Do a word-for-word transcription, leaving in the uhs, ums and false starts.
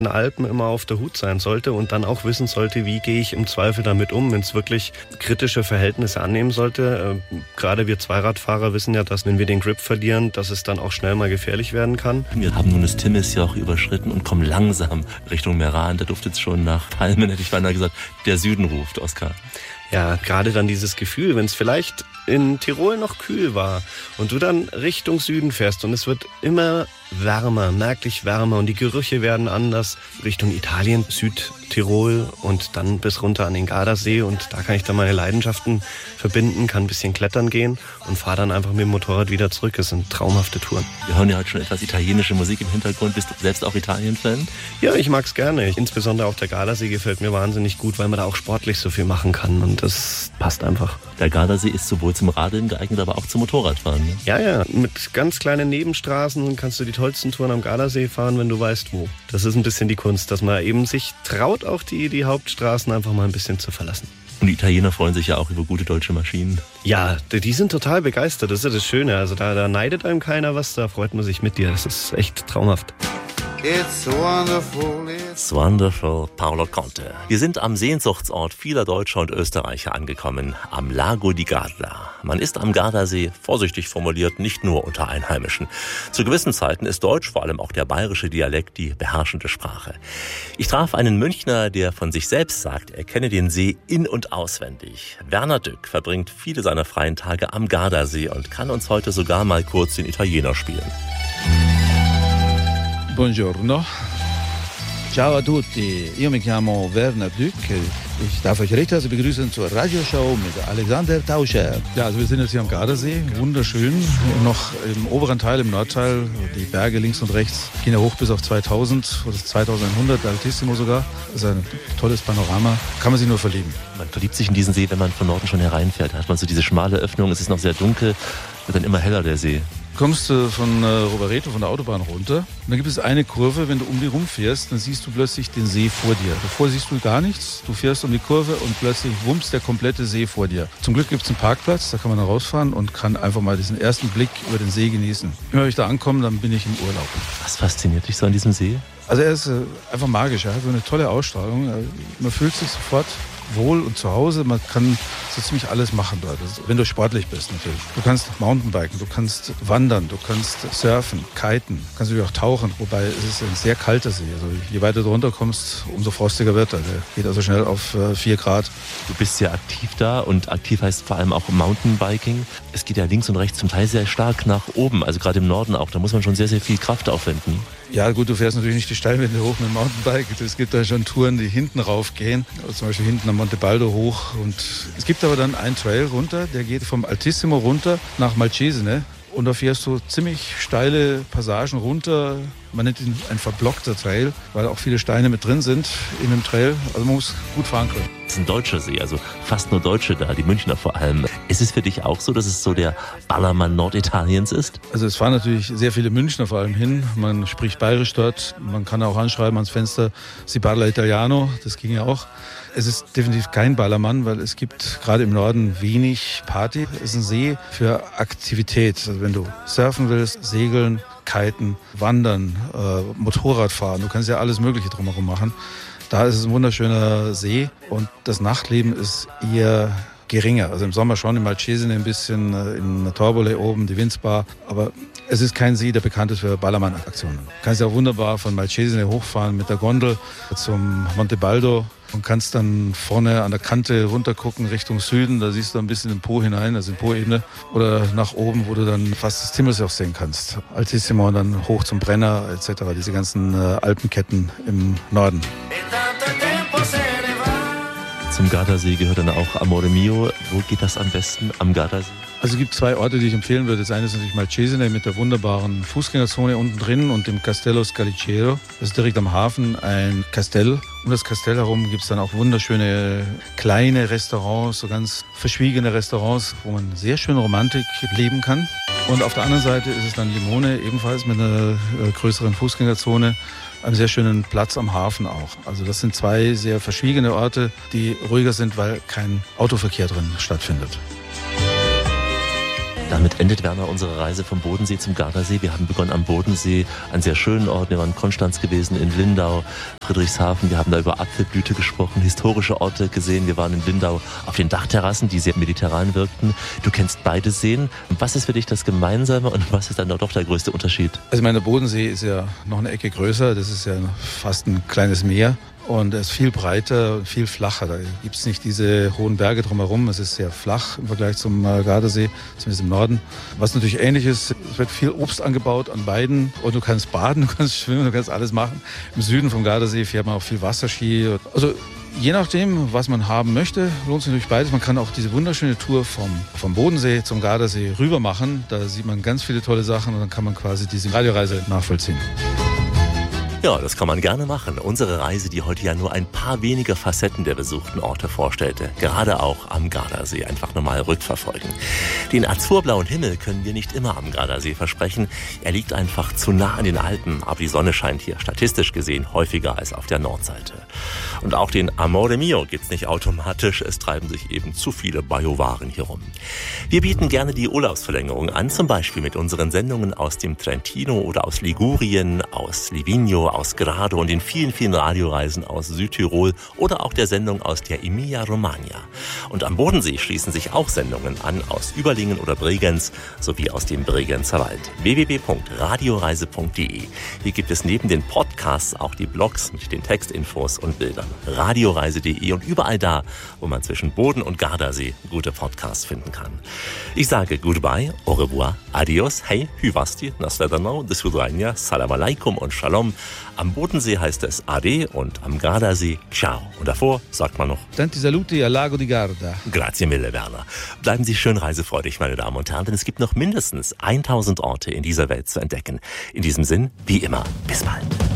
den Alpen immer auf der Hut sein sollte und dann auch wissen sollte, wie gehe ich im Zweifel damit um, wenn es wirklich kritische Verhältnisse annehmen sollte. Äh, gerade wir Zweiradfahrer wissen ja, dass wenn wir den Grip verlieren, dass es dann auch schnell mal gefährlich werden kann. Wir haben nun das Timmisjoch überschritten und kommen langsam Richtung Meran. Da duftet es schon nach Palmen, hätte ich beinahe gesagt. Der Süden ruft, Oskar. Ja, gerade dann dieses Gefühl, wenn es vielleicht in Tirol noch kühl war und du dann Richtung Süden fährst und es wird immer wärmer, merklich wärmer und die Gerüche werden anders, Richtung Italien, Südtirol und dann bis runter an den Gardasee und da kann ich dann meine Leidenschaften verbinden, kann ein bisschen klettern gehen und fahre dann einfach mit dem Motorrad wieder zurück. Es sind traumhafte Touren. Wir hören ja heute schon etwas italienische Musik im Hintergrund. Bist du selbst auch Italien-Fan? Ja, ich mag's gerne. Insbesondere auch der Gardasee gefällt mir wahnsinnig gut, weil man da auch sportlich so viel machen kann und das passt einfach. Der Gardasee ist sowohl zum Radeln geeignet, aber auch zum Motorradfahren. Ne? Ja, ja, mit ganz kleinen Nebenstraßen kannst du die tollsten Touren am Gardasee fahren, wenn du weißt wo. Das ist ein bisschen die Kunst, dass man eben sich traut, auch die, die Hauptstraßen einfach mal ein bisschen zu verlassen. Und die Italiener freuen sich ja auch über gute deutsche Maschinen. Ja, die sind total begeistert, das ist ja das Schöne. Also da, da neidet einem keiner was, da freut man sich mit dir. Das ist echt traumhaft. It's wonderful, it's wonderful, Paolo Conte. Wir sind am Sehnsuchtsort vieler Deutscher und Österreicher angekommen, am Lago di Garda. Man ist am Gardasee, vorsichtig formuliert, nicht nur unter Einheimischen. Zu gewissen Zeiten ist Deutsch, vor allem auch der bayerische Dialekt, die beherrschende Sprache. Ich traf einen Münchner, der von sich selbst sagt, er kenne den See in- und auswendig. Werner Dück verbringt viele seiner freien Tage am Gardasee und kann uns heute sogar mal kurz den Italiener spielen. Buongiorno. Ciao a tutti, io mi chiamo Werner Dück. Ich darf euch recht herzlich begrüßen zur Radioshow mit Alexander Tauscher. Ja, also wir sind jetzt hier am Gardasee, wunderschön. Noch im oberen Teil, im Nordteil, die Berge links und rechts gehen ja hoch bis auf zweitausend oder zweitausendeinhundert, Altissimo sogar. Das ist ein tolles Panorama, kann man sich nur verlieben. Man verliebt sich in diesen See, wenn man von Norden schon hereinfährt. Da hat man so diese schmale Öffnung, es ist noch sehr dunkel, wird dann immer heller der See. Kommst du von äh, Rovereto, von der Autobahn runter. Und dann gibt es eine Kurve, wenn du um die rumfährst, dann siehst du plötzlich den See vor dir. Davor siehst du gar nichts, du fährst um die Kurve und plötzlich wumms der komplette See vor dir. Zum Glück gibt es einen Parkplatz, da kann man dann rausfahren und kann einfach mal diesen ersten Blick über den See genießen. Immer wenn ich da ankomme, dann bin ich im Urlaub. Was fasziniert dich so an diesem See? Also er ist äh, einfach magisch, er hat so eine tolle Ausstrahlung. Man fühlt sich sofort wohl und zu Hause. Man kann so ziemlich alles machen dort, also, wenn du sportlich bist natürlich. Du kannst Mountainbiken, du kannst wandern, du kannst surfen, kiten, du kannst natürlich auch tauchen, wobei es ist ein sehr kalter See. Also je weiter du runterkommst, umso frostiger wird er. Der geht also schnell auf äh, vier Grad. Du bist sehr aktiv da und aktiv heißt vor allem auch Mountainbiking. Es geht ja links und rechts zum Teil sehr stark nach oben, also gerade im Norden auch. Da muss man schon sehr, sehr viel Kraft aufwenden. Ja gut, du fährst natürlich nicht die Steilwände hoch mit dem Mountainbike. Es gibt da schon Touren, die hinten rauf gehen, also zum Beispiel hinten am Monte Baldo hoch. Und es gibt aber dann einen Trail runter, der geht vom Altissimo runter nach Malcesine. Und da fährst du ziemlich steile Passagen runter. Man nennt ihn ein verblockter Trail, weil auch viele Steine mit drin sind in dem Trail. Also man muss gut fahren können. Es ist ein deutscher See, also fast nur Deutsche da, die Münchner vor allem. Ist es für dich auch so, dass es so der Ballermann Norditaliens ist? Also es fahren natürlich sehr viele Münchner vor allem hin. Man spricht bayerisch dort. Man kann auch anschreiben ans Fenster, si parla italiano, das ging ja auch. Es ist definitiv kein Ballermann, weil es gibt gerade im Norden wenig Party. Es ist ein See für Aktivität. Also wenn du surfen willst, segeln, kiten, wandern, äh, Motorrad fahren, du kannst ja alles Mögliche drumherum machen. Da ist es ein wunderschöner See und das Nachtleben ist eher geringer. Also im Sommer schon in Malcesine ein bisschen, in Torbole oben, die Winzbar. Aber es ist kein See, der bekannt ist für Ballermann-Aktionen. Du kannst ja auch wunderbar von Malcesine hochfahren mit der Gondel zum Monte Baldo und kannst dann vorne an der Kante runtergucken Richtung Süden. Da siehst du ein bisschen in den Po hinein, also in Po-Ebene. Oder nach oben, wo du dann fast das Timmisjoch sehen kannst. Altissimo und dann hoch zum Brenner et cetera. Diese ganzen Alpenketten im Norden. Zum Gardasee gehört dann auch Amore Mio. Wo geht das am besten am Gardasee? Also es gibt zwei Orte, die ich empfehlen würde. Das eine ist natürlich Malcesine mit der wunderbaren Fußgängerzone unten drin und dem Castello Scaliciero. Das ist direkt am Hafen ein Kastell. Um das Kastell herum gibt es dann auch wunderschöne kleine Restaurants, so ganz verschwiegene Restaurants, wo man sehr schön Romantik leben kann. Und auf der anderen Seite ist es dann Limone, ebenfalls mit einer größeren Fußgängerzone. Einem sehr schönen Platz am Hafen auch. Also das sind zwei sehr verschwiegene Orte, die ruhiger sind, weil kein Autoverkehr drin stattfindet. Damit endet, Werner, unsere Reise vom Bodensee zum Gardasee. Wir haben begonnen am Bodensee, an sehr schönen Orten. Wir waren in Konstanz gewesen, in Lindau, Friedrichshafen. Wir haben da über Apfelblüte gesprochen, historische Orte gesehen. Wir waren in Lindau auf den Dachterrassen, die sehr mediterran wirkten. Du kennst beide Seen. Was ist für dich das Gemeinsame und was ist dann doch der größte Unterschied? Also mein Bodensee ist ja noch eine Ecke größer. Das ist ja fast ein kleines Meer. Und es ist viel breiter und viel flacher. Da gibt es nicht diese hohen Berge drumherum. Es ist sehr flach im Vergleich zum Gardasee, zumindest im Norden. Was natürlich ähnlich ist, es wird viel Obst angebaut an beiden. Und du kannst baden, du kannst schwimmen, du kannst alles machen. Im Süden vom Gardasee fährt man auch viel Wasserski. Also je nachdem, was man haben möchte, lohnt sich natürlich beides. Man kann auch diese wunderschöne Tour vom, vom Bodensee zum Gardasee rüber machen. Da sieht man ganz viele tolle Sachen und dann kann man quasi diese Radioreise nachvollziehen. Ja, das kann man gerne machen. Unsere Reise, die heute ja nur ein paar wenige Facetten der besuchten Orte vorstellte, gerade auch am Gardasee, einfach nochmal rückverfolgen. Den azurblauen Himmel können wir nicht immer am Gardasee versprechen. Er liegt einfach zu nah an den Alpen, aber die Sonne scheint hier statistisch gesehen häufiger als auf der Nordseite. Und auch den Amore Mio gibt's nicht automatisch, es treiben sich eben zu viele Bajuwaren hier rum. Wir bieten gerne die Urlaubsverlängerung an, zum Beispiel mit unseren Sendungen aus dem Trentino oder aus Ligurien, aus Livigno, aus Grado und den vielen, vielen Radioreisen aus Südtirol oder auch der Sendung aus der Emilia-Romagna. Und am Bodensee schließen sich auch Sendungen an aus Überlingen oder Bregenz sowie aus dem Bregenzer Wald. w w w punkt radioreise punkt d e. Hier gibt es neben den Podcasts auch die Blogs mit den Textinfos und Bildern. radioreise punkt d e und überall da, wo man zwischen Boden und Gardasee gute Podcasts finden kann. Ich sage goodbye, au revoir, adios, hey, hyvasti, nasledano, do svidania, salam alaikum und shalom. Am Bodensee heißt es Ade und am Gardasee Ciao. Und davor sagt man noch Tanti saluti al Lago di Garda. Grazie mille, Werner. Bleiben Sie schön reisefreudig, meine Damen und Herren, denn es gibt noch mindestens tausend Orte in dieser Welt zu entdecken. In diesem Sinn, wie immer, bis bald.